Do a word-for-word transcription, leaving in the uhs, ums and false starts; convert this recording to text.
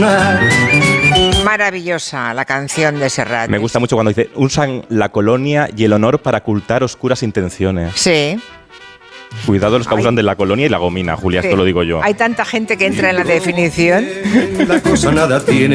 Maravillosa la canción de Serrat. Me gusta mucho cuando dice, usan la colonia y el honor para ocultar oscuras intenciones. Sí. Cuidado los que Ay. abusan de la colonia y la gomina, Julia, Sí. esto lo digo yo. Hay tanta gente que entra en la definición. La cosa nada tiene.